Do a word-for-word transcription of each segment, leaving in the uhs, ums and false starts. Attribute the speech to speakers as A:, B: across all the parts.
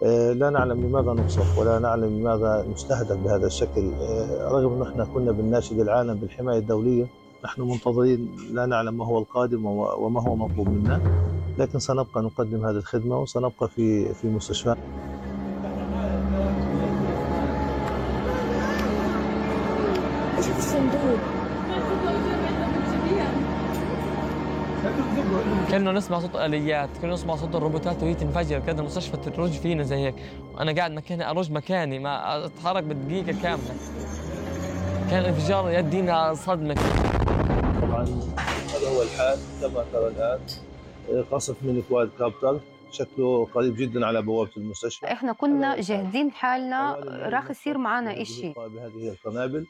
A: لا نعلم لماذا نقصف ولا نعلم لماذا نستهدف بهذا الشكل، رغم أن احنا كنا بنناشد العالم بالحماية الدولية. نحن منتظرين، لا نعلم ما هو القادم وما هو مطلوب منا، لكن سنبقى نقدم هذه الخدمة وسنبقى في في مستشفى.
B: كنا نسمع صوت آليات، كنا نسمع صوت الروبوتات وهي تنفجر، كان المستشفى ترج فينا زي هيك، وأنا قاعد مكاني أرج مكاني ما أتحرك بدقيقة كاملة. كان انفجار يدينا صدمة.
A: طبعا هذا هو الحال كما ترى الآن، قصف من كواد كابتر شكله قريب جدا على بوابة المستشفى.
C: احنا كنا جاهزين حالنا راح يصير معنا إشي
A: بهذه القنابل.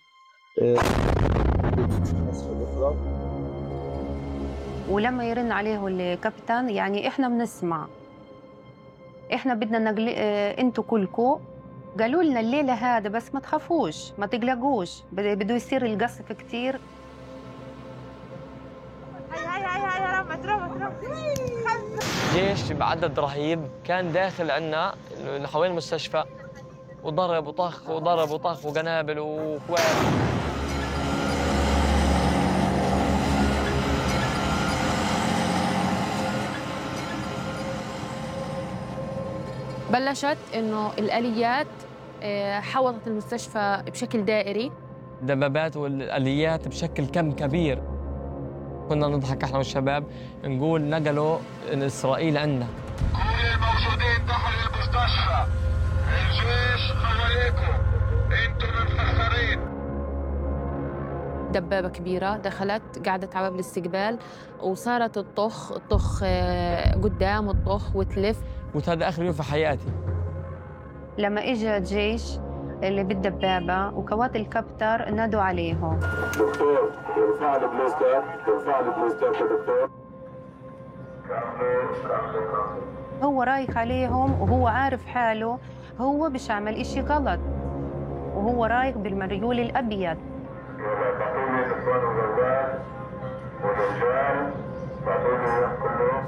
C: ولما يرن عليه الكابتن يعني احنا بنسمع، احنا بدنا نقل اه انتوا كلكم قالوا لنا الليله هذا بس ما تخافوش ما تقلقوش، بده يصير القصف كثير.
D: هاي هاي هاي هاي رمت رمت رمت.
B: جيش بعدد رهيب كان داخل عنا حوالين المستشفى وضرب وطخ وضرب وطخ وقنابل وكواب.
E: بلشت إنه الآليات حوطت المستشفى بشكل دائري،
B: دبابات والآليات بشكل كم كبير. كنا نضحك احنا والشباب نقول نقلوا إسرائيل عنا.
F: كل الموجودين دخلوا المستشفى، الجيش حواليكم، انتم منفخرين.
E: دبابة كبيرة دخلت قعدت على باب الاستقبال وصارت تطخ تطخ قدام وتطخ وتلف.
B: وهذا آخر يوم في حياتي.
C: لما إجا الجيش اللي بالدبابة وكوات الكابتر نادوا عليهم.
F: دكتور ارفع لي بلوستر، ارفع لي بلوستر يا دكتور.
C: هو رايح عليهم وهو عارف حاله هو مش عمل إشي غلط، وهو رايح بالمريول الأبيض.
F: بعطوني نسوان وولدان ورجال، بعطوني كلهم.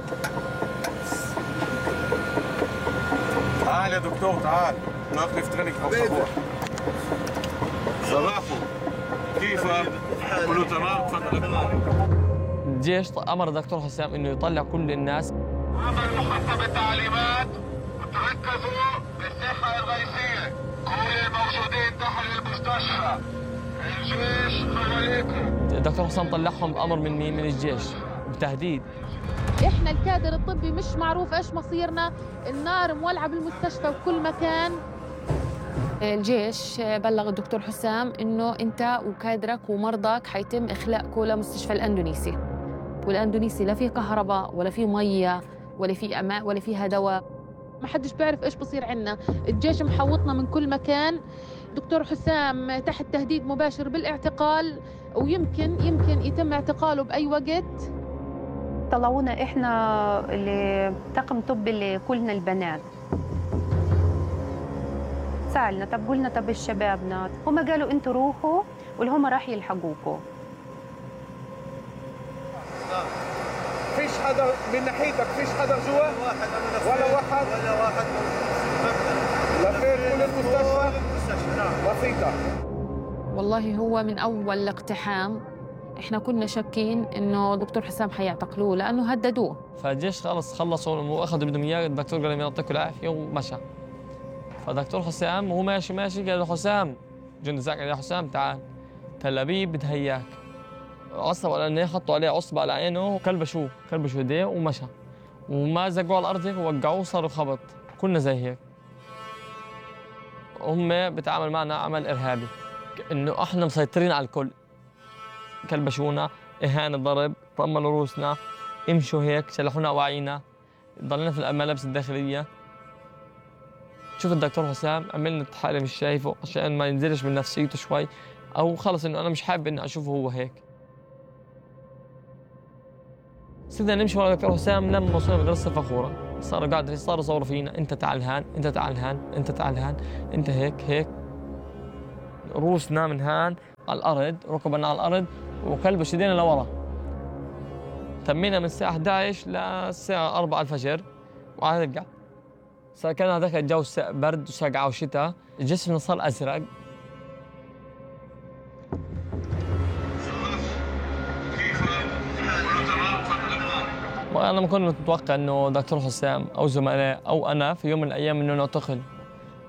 F: تعال يا دكتور تعال، ناقف نفتغنك فوق صباح. صباحو كيفك؟ كله تمام؟ تفضل.
B: الجيش امر الدكتور حسام انه يطلع كل الناس.
F: عمل محطة التعليمات وتركزوا بالساحة الرئيسية، كل الموجودين دخلوا المستشفى، الجيش حواليكم.
B: الدكتور حسام طلعهم بامر من مين؟ من الجيش بتهديد.
E: احنا الكادر الطبي مش معروف ايش مصيرنا، النار مولعه بالمستشفى بكل مكان. الجيش بلغ الدكتور حسام انه انت وكادرك ومرضاك حيتم اخلاءكم لمستشفى الاندونيسي، والاندونيسي لا فيه كهرباء ولا فيه ميه ولا فيه اماء ولا فيها دواء. ما حدش بيعرف ايش بصير عنا، الجيش محوطنا من كل مكان. دكتور حسام تحت تهديد مباشر بالاعتقال، ويمكن يمكن يتم اعتقاله باي وقت.
C: طلعونا احنا اللي طاقم طب اللي كلنا البنات، سألنا طب قلنا طب الشبابنا، هم قالوا انتوا روحوا واللي هم راح يلحقوكم.
G: فيش حدا من ناحيتك، فيش حدا جوا ولا واحد ولا واحد لفيت كل المستشفى بسيطة.
E: والله هو من اول الاقتحام احنا كنا شاكين انه دكتور حسام حيعتقلوه لانه هددوه.
B: فالجيش خلص خلصوا واخذوا بدهم اياه، الدكتور قال لهم يعطيكم العافيه ومشى. فدكتور حسام وهو ماشي ماشي قال له حسام، جندي زعق يا حسام تعال، تل ابيب بدها اياك. عصبوا على عينيه، حطوا عليه عصبه على عينه وكلبشوه كلبشوا ايديه ومشى، وما زقوا على الارض هيك ووقعوه صاروا خبط. كنا زي هيك. هم بتعامل معنا عمل ارهابي، انه احنا مسيطرين على الكل. كلبشونا، اهانه، ضرب، طمنوا رؤوسنا، امشوا هيك، شلحونا اواعينا، ضلينا في الملابس الداخليه. شوف الدكتور حسام عملنا حالي مش شايفه عشان ما ينزلش من نفسيته شوي، او خلص انه انا مش حابب اني اشوفه هو هيك. صرنا نمشي ورا الدكتور حسام لما وصلنا مدرسه فخوره، صاروا قاعدين صاروا يصوروا فينا، انت تعال هان، انت تعال هان، انت تعال هان، انت هيك هيك. روسنا من هان على الارض، ركبنا على الارض وكلبش ايدينا لورا. تمينا من الساعه إحدى عشر للساعه أربعة الفجر وعلى القعد. صار كان هذاك الجو برد وسقعة وشتاء، جسمنا صار أزرق. وأنا ما كنت متوقع إنه دكتور حسام أو زملاء أو أنا في يوم من الأيام إنه نعتقل.